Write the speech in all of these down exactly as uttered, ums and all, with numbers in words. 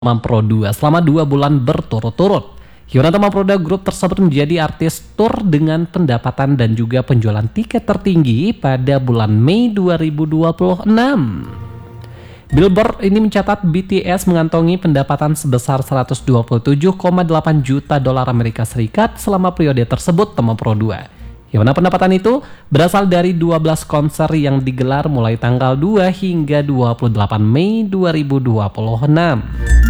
Pro dua selama dua bulan berturut-turut. Yonata Pro dua Group tersebut menjadi artis tour dengan pendapatan dan juga penjualan tiket tertinggi pada bulan Mei dua ribu dua puluh enam. Billboard ini mencatat B T S mengantongi pendapatan sebesar seratus dua puluh tujuh koma delapan juta dolar Amerika Serikat selama periode tersebut Tama Pro dua. Yang mana pendapatan itu berasal dari dua belas konser yang digelar mulai tanggal dua hingga dua puluh delapan Mei dua ribu dua puluh enam.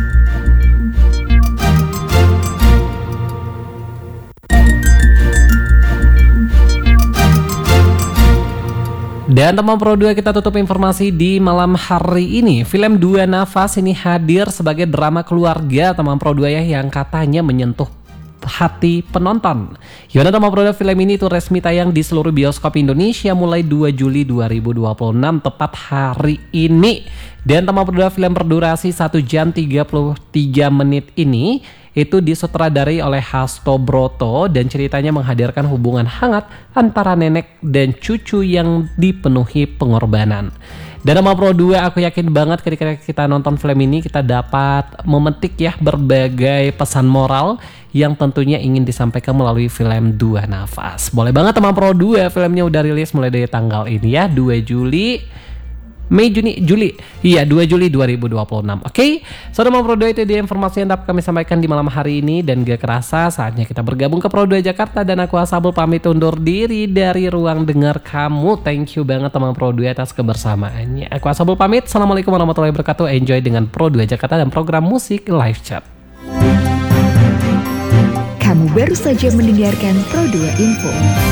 Dan teman Pro dua kita tutup informasi di malam hari ini. Film Dua Nafas ini hadir sebagai drama keluarga teman Pro dua ya yang katanya menyentuh hati penonton. Yona teman Pro dua film ini itu resmi tayang di seluruh bioskop Indonesia mulai dua Juli dua ribu dua puluh enam tepat hari ini. Dan teman Pro dua film berdurasi satu jam tiga puluh tiga menit ini itu disutradarai oleh Hasto Broto dan ceritanya menghadirkan hubungan hangat antara nenek dan cucu yang dipenuhi pengorbanan. Dan sama Pro dua aku yakin banget ketika kita nonton film ini kita dapat memetik ya berbagai pesan moral yang tentunya ingin disampaikan melalui film Dua Nafas. Boleh banget teman Pro dua, filmnya udah rilis mulai dari tanggal ini ya, dua Juli Mei, Juni, Juli. Iya, dua Juli dua ribu dua puluh enam. Oke, okay? So teman Pro dua itu dia informasi yang dapat kami sampaikan di malam hari ini. Dan gak kerasa saatnya kita bergabung ke Pro dua Jakarta. Dan aku Asabul pamit undur diri dari ruang dengar kamu. Thank you banget teman Pro dua atas kebersamaannya. Aku Asabul pamit. Assalamualaikum warahmatullahi wabarakatuh. Enjoy dengan Pro dua Jakarta dan program musik live chat. Kamu baru saja mendengarkan Pro dua Info.